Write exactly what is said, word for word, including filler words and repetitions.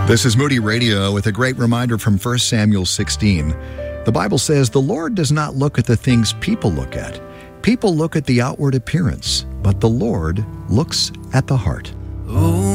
This is Moody Radio with a great reminder from First Samuel sixteen. The Bible says, "The Lord does not look at the things people look at. People look at the outward appearance, but the Lord looks at the heart." Oh,